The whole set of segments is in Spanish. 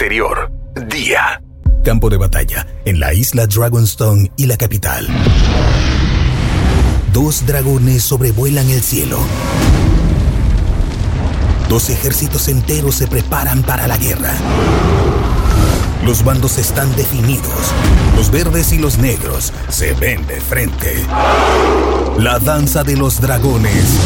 exterior. Día. Campo de batalla en la isla Dragonstone y la capital. 2 dragones sobrevuelan el cielo. 2 ejércitos enteros se preparan para la guerra. Los bandos están definidos. Los verdes y los negros se ven de frente. La danza de los dragones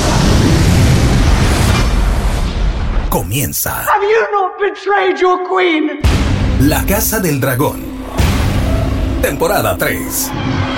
comienza. Have you not betrayed your queen? La Casa del Dragón. Temporada 3.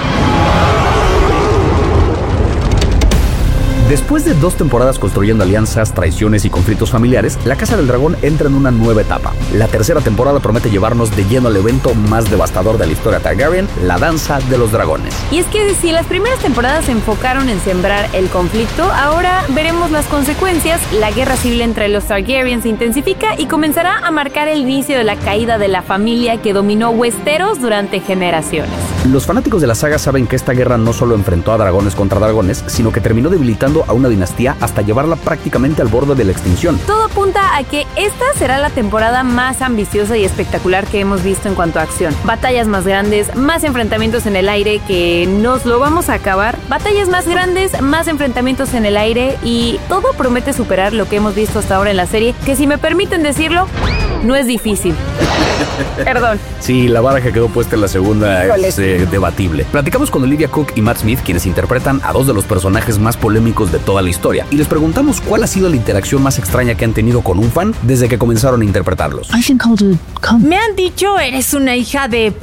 Después de 2 temporadas construyendo alianzas, traiciones y conflictos familiares, La Casa del Dragón entra en una nueva etapa. La tercera temporada promete llevarnos de lleno al evento más devastador de la historia Targaryen, la Danza de los Dragones. Y es que si las primeras temporadas se enfocaron en sembrar el conflicto, ahora veremos las consecuencias. La guerra civil entre los Targaryen se intensifica y comenzará a marcar el inicio de la caída de la familia que dominó Westeros durante generaciones. Los fanáticos de la saga saben que esta guerra no solo enfrentó a dragones contra dragones, sino que terminó debilitando a una dinastía hasta llevarla prácticamente al borde de la extinción. Todo apunta a que esta será la temporada más ambiciosa y espectacular que hemos visto en cuanto a acción. Batallas más grandes, más enfrentamientos en el aire que nos lo vamos a acabar. Batallas más grandes, más enfrentamientos en el aire y todo promete superar lo que hemos visto hasta ahora en la serie, que si me permiten decirlo, no es difícil. Perdón. Sí, la vara que quedó puesta en la segunda es debatible. Platicamos con Olivia Cook y Matt Smith, quienes interpretan a 2 de los personajes más polémicos de toda la historia, y les preguntamos cuál ha sido la interacción más extraña que han tenido con un fan desde que comenzaron a interpretarlos. Me han dicho eres una hija de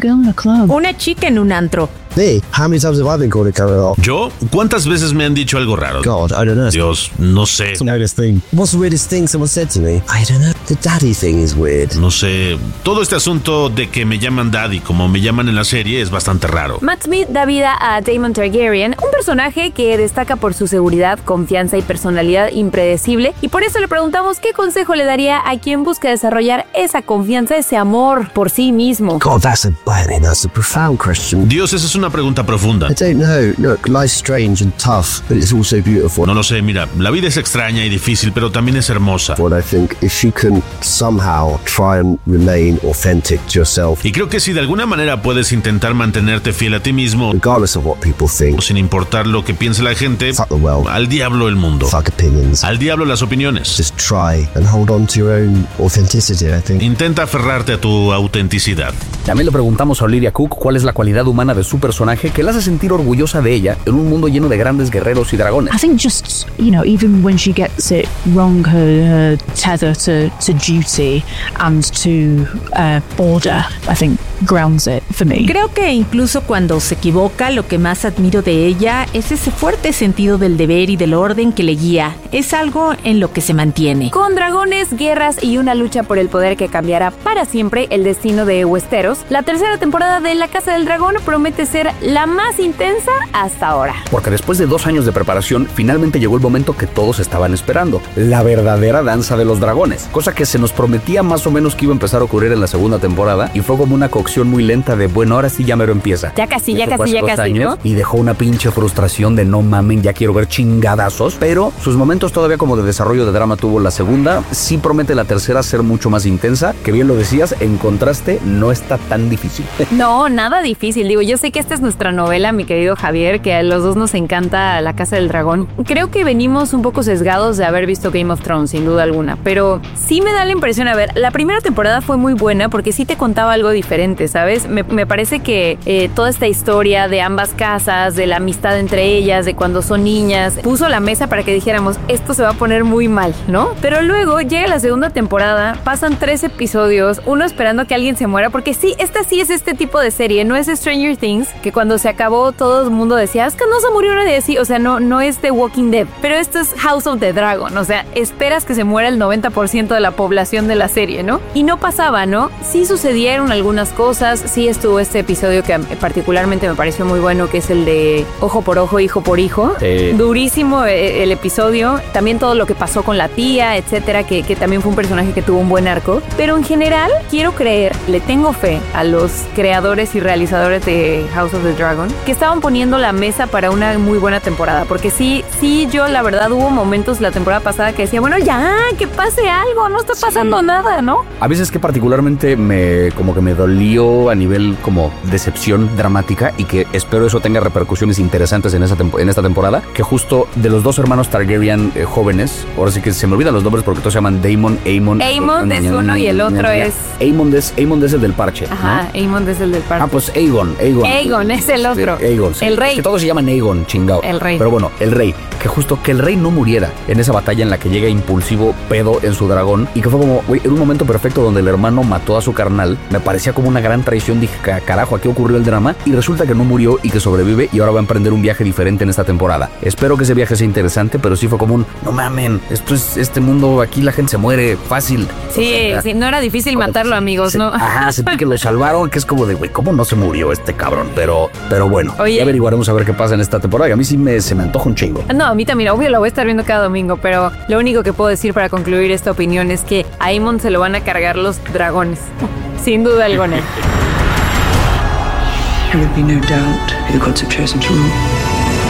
una chica en un antro. Me? How many times have I been called a carrot? ¿Yo? ¿Cuántas veces me han dicho algo raro? God, I don't know. Dios, no sé. What's the weirdest thing someone said to me? I don't know. The daddy thing is weird. No sé. Todo este asunto de que me llaman daddy como me llaman en la serie es bastante raro. Matt Smith da vida a Daemon Targaryen, un personaje que destaca por su seguridad, confianza y personalidad impredecible, y por eso le preguntamos qué consejo le daría a quien busca desarrollar esa confianza, ese amor por sí mismo. God, that's a profound question. Dios, esa es una pregunta profunda. I don't know. Look, life's strange and tough, but it's also beautiful. No lo sé, mira, la vida es extraña y difícil, pero también es hermosa. What I think, if you can somehow try and remain authentic to yourself. Y creo que si de alguna manera puedes intentar mantenerte fiel a ti mismo, regardless of what people think, sin importar lo que piense la gente, fuck the world. Al diablo el mundo. Fuck opinions. Al diablo las opiniones. Just try and hold on to your own authenticity, I think. Intenta aferrarte a tu autenticidad. También le preguntamos a Olivia Cook cuál es la cualidad humana de su personaje que la hace sentir orgullosa de ella en un mundo lleno de grandes guerreros y dragones. I think just, even when she gets it wrong, her tether to duty and to order, I think grounds it for me. Creo que incluso cuando se equivoca, lo que más admiro de ella es ese fuerte sentido del deber y del orden que le guía. Es algo en lo que se mantiene. Con dragones, guerras y una lucha por el poder que cambiará para siempre el destino de Westeros, la tercera temporada de La Casa del Dragón promete ser la más intensa hasta ahora. Porque después de 2 años de preparación, finalmente llegó el momento que todos estaban esperando, la verdadera danza de los dragones, cosa que se nos prometía más o menos que iba a empezar a ocurrir en la segunda temporada, y fue como una cocción muy lenta de, bueno, ahora sí ya mero empieza. Ya casi, ¿no? Y dejó una pinche frustración de no mamen, ya quiero ver chingadazos, pero sus momentos todavía como de desarrollo de drama tuvo la segunda. Sí promete la tercera ser mucho más intensa, que bien lo decías, en contraste, no está tan difícil. No, nada difícil. Digo, yo sé que esta es nuestra novela, mi querido Javier, que a los dos nos encanta La Casa del Dragón. Creo que venimos un poco sesgados de haber visto Game of Thrones, sin duda alguna, pero sí me da la impresión, a ver, la primera temporada fue muy buena porque sí te contaba algo diferente, ¿sabes? Me parece que toda esta historia de ambas casas, de la amistad entre ellas, de cuando son niñas, puso la mesa para que dijéramos, esto se va a poner muy mal, ¿no? Pero luego llega la segunda temporada, pasan 3 episodios, uno esperando que alguien se muera, porque sí, esta sí es este tipo de serie, no es Stranger Things, que cuando se acabó todo el mundo decía, es que no se murió nadie así, o sea, no es The Walking Dead, pero esto es House of the Dragon, o sea, esperas que se muera el 90% de la población de la serie, ¿no? Y no pasaba, ¿no? Sí sucedieron algunas cosas. Sí estuvo este episodio que particularmente me pareció muy bueno, que es el de ojo por ojo, hijo por hijo. Durísimo el episodio. También todo lo que pasó con la tía, etcétera, que también fue un personaje que tuvo un buen arco. Pero en general, quiero creer, le tengo fe a los creadores y realizadores de House of the Dragon, que estaban poniendo la mesa para una muy buena temporada. Porque sí, yo la verdad hubo momentos la temporada pasada que decía, bueno, ya, que pase algo, no está pasando nada, ¿no? A veces que particularmente me dolió a nivel como decepción dramática, y que espero eso tenga repercusiones interesantes en esta temporada, que justo de los dos hermanos Targaryen jóvenes, ahora sí que se me olvidan los nombres porque todos se llaman Daemon, Aemon es uno y el otro es... Aemon es el del parche. Ajá, ¿no? Aemon es el del parche. Ah, pues Aegon es el otro. Sí, Aegon, sí. El rey. Que todos se llaman Aegon, chingado. El rey. Pero bueno, el rey. Que justo que el rey no muriera en esa batalla en la que llega impulsivo pedo en su dragón, y que fue como, güey, en un momento perfecto donde el hermano mató a su carnal, me parecía como una gran traición. Dije, carajo, aquí ocurrió el drama, y resulta que no murió y que sobrevive, y ahora va a emprender un viaje diferente en esta temporada. Espero que ese viaje sea interesante, pero sí fue como un, no mamen, esto es este mundo, aquí la gente se muere fácil. Sí, o sea, sí, no era difícil matarlo, amigos, ¿no? Ajá, sentí que lo salvaron, que es como de, güey, ¿cómo no se murió este cabrón? Pero bueno, oye, ya averiguaremos a ver qué pasa en esta temporada, que a mí sí se me antoja un chingo. No, a mí también, obvio, lo voy a estar viendo cada domingo, pero lo único que puedo decir para concluir esta opinión es que a Aemon se lo van a cargar los dragones, sin duda alguna. There would be no doubt who the gods have chosen to rule.